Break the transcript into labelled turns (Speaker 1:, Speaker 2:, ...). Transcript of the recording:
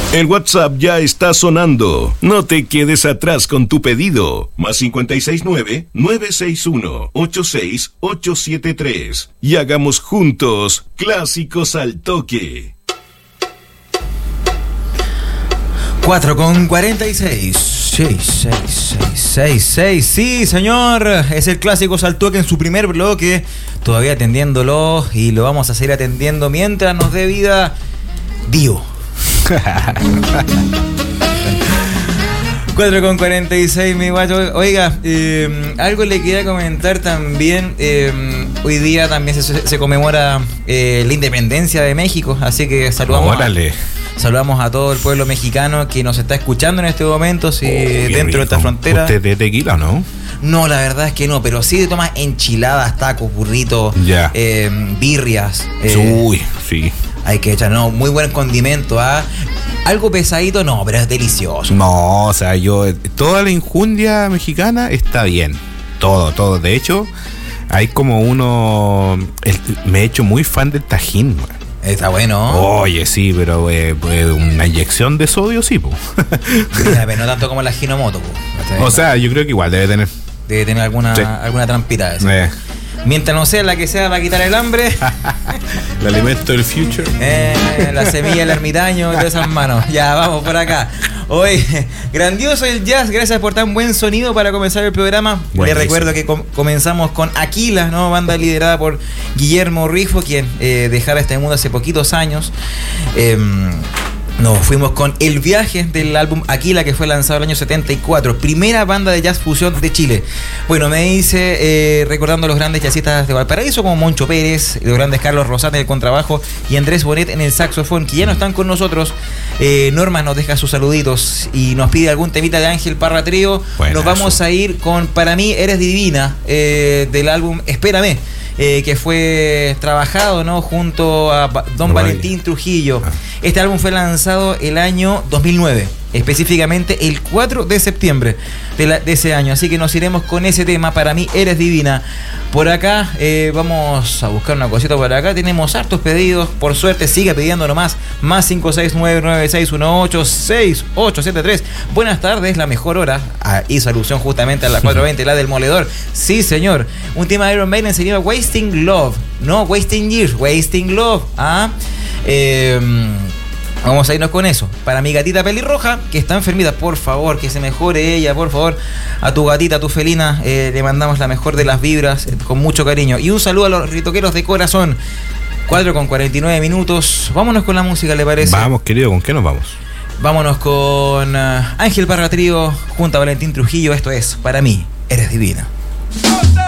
Speaker 1: El WhatsApp ya está sonando. No te quedes atrás con tu pedido. Más 569-961-86873. Y hagamos juntos Clásicos al Toque.
Speaker 2: 4:46. 6. Sí, señor. Es el Clásicos al Toque en su primer bloque. Todavía atendiéndolo. Y lo vamos a seguir atendiendo mientras nos dé vida Dio. 4:46, mi guacho. Oiga, algo le quería comentar también. Hoy día también se conmemora la independencia de México, así que saludamos a todo el pueblo mexicano que nos está escuchando en este momento, dentro de esta frontera.
Speaker 3: ¿Usted de tequila, no?
Speaker 2: No, la verdad es que no, pero sí toma enchiladas, tacos, burritos, birrias.
Speaker 3: Uy, sí.
Speaker 2: Hay que echar, muy buen condimento, algo pesadito, no, pero es delicioso.
Speaker 3: No, o sea, toda la injundia mexicana está bien. Todo. De hecho, hay como me he hecho muy fan del Tajín, man.
Speaker 2: Está bueno.
Speaker 3: Oye, sí, pero una inyección de sodio, sí, po.
Speaker 2: Pero no tanto como la Hinomoto, po.
Speaker 3: O sea, yo creo que igual debe tener
Speaker 2: alguna trampita de esa. Mientras no sea la que sea para quitar el hambre.
Speaker 3: El alimento del future.
Speaker 2: La semilla del ermitaño de esas manos. Ya, vamos por acá. Hoy, grandioso el jazz. Gracias por tan buen sonido para comenzar el programa. Les recuerdo que comenzamos con Aquila, ¿no? Banda liderada por Guillermo Rifo, quien dejara este mundo hace poquitos años. Nos fuimos con El Viaje del álbum Aquila, que fue lanzado el año 74. Primera banda de jazz fusión de Chile. Bueno, me dice, recordando a los grandes jazzistas de Valparaíso, como Moncho Pérez, los grandes Carlos Rosate en el contrabajo y Andrés Bonet en el saxofón, que ya no están con nosotros. Norma nos deja sus saluditos y nos pide algún temita de Ángel Parra Trío. Nos vamos a ir con Para mí eres divina, del álbum Espérame. Que fue trabajado, ¿no?, junto a Don Valentín Trujillo. Este álbum fue lanzado el año 2009, específicamente el 4 de septiembre de ese año. Así que nos iremos con ese tema, Para mí eres divina. Por acá, vamos a buscar una cosita por acá. Tenemos hartos pedidos. Por suerte, sigue pidiendo nomás. Más 569-9618-6873. Buenas tardes, la mejor hora. Hizo alusión justamente a la 4:20, la del moledor. Sí, señor. Un tema de Iron Maiden se llama Wasting Love. No Wasting Years, Wasting Love. Vamos a irnos con eso. Para mi gatita pelirroja, que está enfermita, por favor, que se mejore ella, por favor. A tu gatita, a tu felina, le mandamos la mejor de las vibras, con mucho cariño. Y un saludo a los ritoqueros de corazón. 4:49. Vámonos con la música, ¿le parece?
Speaker 3: Vamos, querido, ¿con qué nos vamos?
Speaker 2: Vámonos con Ángel Parra Trío junto a Valentín Trujillo. Esto es Para mí eres divina.